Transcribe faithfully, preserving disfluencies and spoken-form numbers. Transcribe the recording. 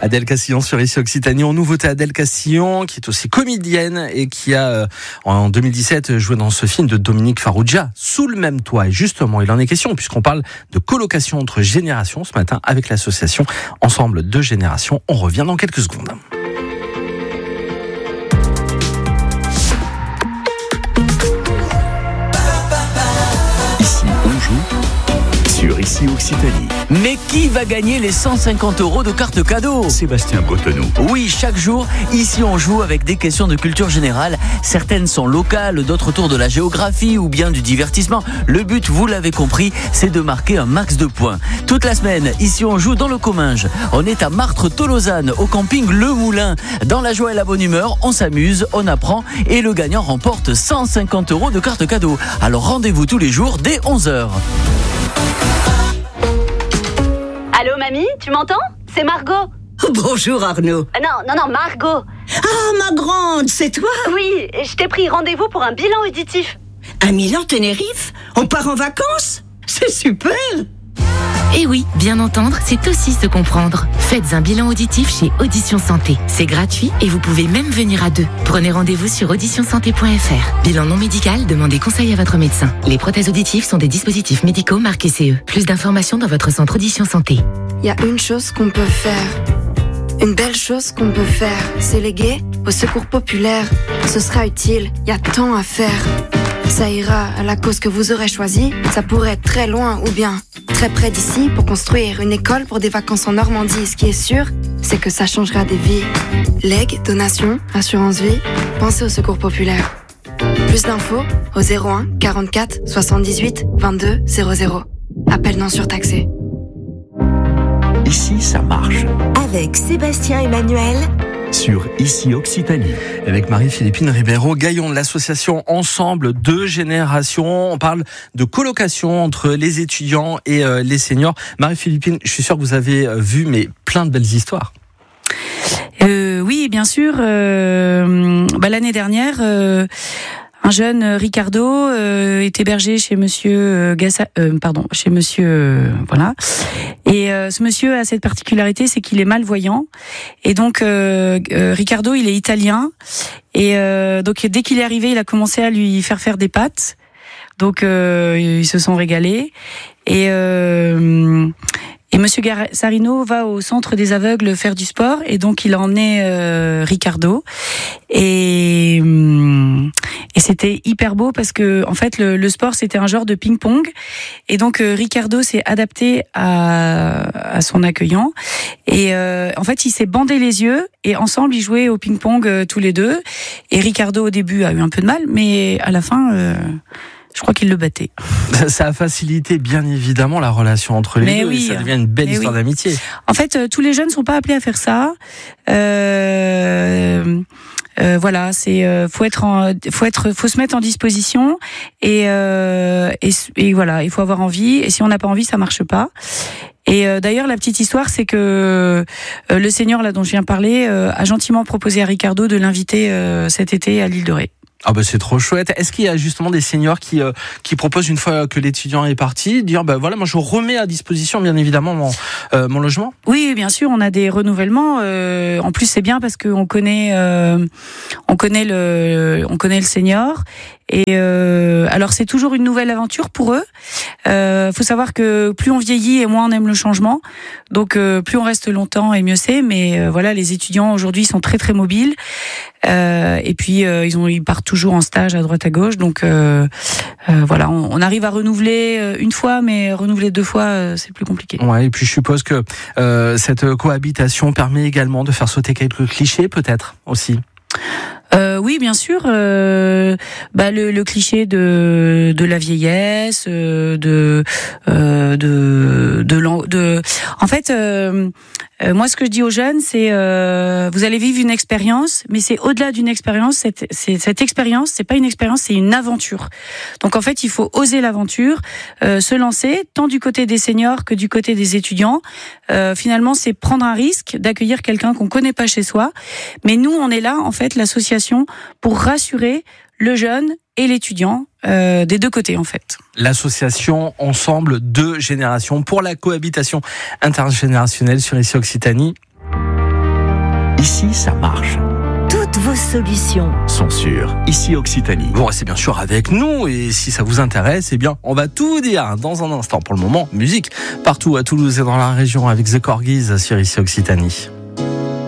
Adèle Castillon sur Ici Occitanie. En nouveauté, Adèle Castillon, qui est aussi comédienne et qui a, en deux mille dix-sept, joué dans ce film de Dominique Farrugia, Sous le même toit. Et justement, il en est question, puisqu'on parle de colocation entre générations ce matin avec l'association Ensemble deux générations. On revient dans quelques secondes. Ici, on joue sur Ici Occitanie. Mais qui va gagner les cent cinquante euros de carte cadeau ? Sébastien Bretonneau. Oui, chaque jour, ici on joue avec des questions de culture générale. Certaines sont locales, d'autres autour de la géographie ou bien du divertissement. Le but, vous l'avez compris, c'est de marquer un max de points. Toute la semaine, ici on joue dans le Comminges. On est à Martres-Tolosane, au camping Le Moulin. Dans la joie et la bonne humeur, on s'amuse, on apprend et le gagnant remporte cent cinquante euros de carte cadeau. Alors rendez-vous tous les jours dès onze heures. Allô mamie, tu m'entends ? C'est Margot. Bonjour Arnaud. Ah non, non, non, Margot. Ah ma grande, c'est toi ? Oui, je t'ai pris rendez-vous pour un bilan auditif. À Milan-Tenerife ? On part en vacances ? C'est super. Et oui, bien entendre, c'est aussi se comprendre. Faites un bilan auditif chez Audition Santé. C'est gratuit et vous pouvez même venir à deux. Prenez rendez-vous sur audition santé point f r. Bilan non médical, demandez conseil à votre médecin. Les prothèses auditives sont des dispositifs médicaux marqués C E. Plus d'informations dans votre centre Audition Santé. Il y a une chose qu'on peut faire. Une belle chose qu'on peut faire. C'est léguer au secours populaire. Ce sera utile, il y a tant à faire. Ça ira à la cause que vous aurez choisie. Ça pourrait être très loin ou bien très près d'ici pour construire une école pour des vacances en Normandie. Ce qui est sûr, c'est que ça changera des vies. Legs, donations, assurance vie, pensez au secours populaire. Plus d'infos au zéro un quarante-quatre soixante-dix-huit vingt-deux zéro zéro. Appel non surtaxé. Ici, ça marche. Avec Sébastien Emmanuel sur Ici Occitanie. Avec Marie-Philippine Ribeiro Gaillon de l'association Ensemble deux générations. On parle de colocation entre les étudiants et euh, les seniors. Marie-Philippine, je suis sûr que vous avez vu mais plein de belles histoires. Euh, oui, bien sûr. Euh, bah, l'année dernière, euh, un jeune Ricardo euh, est hébergé chez Monsieur euh, Gassa, euh, pardon, chez Monsieur, euh, voilà. Et euh, ce monsieur a cette particularité, c'est qu'il est malvoyant. Et donc euh, euh, Ricardo, il est italien. Et euh, donc dès qu'il est arrivé, il a commencé à lui faire faire des pâtes. Donc euh, ils se sont régalés. Et euh, Et Monsieur Sarino va au centre des aveugles faire du sport, et donc il a emmené euh, Ricardo. Et, et c'était hyper beau parce que en fait le, le sport c'était un genre de ping-pong, et donc euh, Ricardo s'est adapté à, à son accueillant, et euh, en fait il s'est bandé les yeux et ensemble ils jouaient au ping-pong euh, tous les deux. Et Ricardo au début a eu un peu de mal, mais à la fin euh, je crois qu'il le battait. Ça a facilité bien évidemment la relation entre les mais deux. Oui, et ça devient une belle histoire oui. d'amitié. En fait, euh, tous les jeunes ne sont pas appelés à faire ça. Euh, euh, voilà, c'est euh, faut être, en, faut être, faut se mettre en disposition et, euh, et, et voilà, il faut avoir envie. Et si on n'a pas envie, ça marche pas. Et euh, d'ailleurs, la petite histoire, c'est que euh, le senior là dont je viens parler euh, a gentiment proposé à Ricardo de l'inviter euh, cet été à l'île de Ré. Ah bah c'est trop chouette. Est-ce qu'il y a justement des seniors qui euh, qui proposent, une fois que l'étudiant est parti, dire bah voilà, moi je remets à disposition bien évidemment mon euh, mon logement? Oui, bien sûr, on a des renouvellements. Euh, en plus, c'est bien parce que on connaît euh, on connaît le on connaît le senior. Et euh, alors c'est toujours une nouvelle aventure pour eux. Euh, faut savoir que plus on vieillit et moins on aime le changement. Donc euh, plus on reste longtemps et mieux c'est. Mais euh, voilà, les étudiants aujourd'hui sont très très mobiles. Euh, et puis euh, ils ont ils partent toujours en stage à droite à gauche. Donc euh, euh, voilà, on, on arrive à renouveler une fois, mais renouveler deux fois euh, c'est plus compliqué. Ouais. Et puis je suppose que euh, cette cohabitation permet également de faire sauter quelques clichés, peut-être aussi. Euh, oui, bien sûr. Euh, bah le, le cliché de de la vieillesse, euh, de euh, de de, de en fait, euh, euh, moi ce que je dis aux jeunes, c'est euh, vous allez vivre une expérience, mais c'est au-delà d'une expérience. Cette, c'est, cette expérience, c'est pas une expérience, c'est une aventure. Donc en fait, il faut oser l'aventure, euh, se lancer, tant du côté des seniors que du côté des étudiants. Euh, finalement, c'est prendre un risque d'accueillir quelqu'un qu'on connaît pas chez soi. Mais nous, on est là, en fait, l'association, pour rassurer le jeune et l'étudiant, euh, des deux côtés en fait. L'association Ensemble deux générations pour la cohabitation intergénérationnelle sur Ici Occitanie. Ici, ça marche. Toutes vos solutions Sont sur Ici Occitanie. Vous restez bien sûr avec nous et si ça vous intéresse, eh bien, on va tout dire dans un instant. Pour le moment, musique partout à Toulouse et dans la région avec The Corgis sur Ici Occitanie.